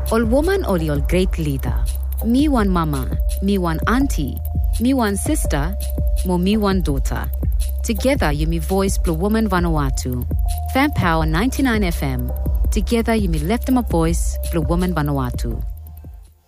Ol woman ol your great leader. Me one mama, me one auntie, me one sister, mo me one daughter. Together you me voice Blue Woman Vanuatu. Fan Power 99 FM. Together you me left them a voice Blue Woman Vanuatu.